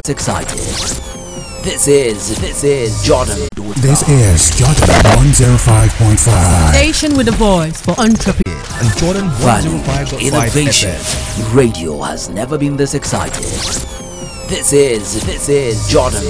excited. This is Jordan. This is Jordan 105.5. Station with a voice for entrepreneurs. And Jordan Value, 105.5 innovation. FM. Radio has never been this excited. This is Jordan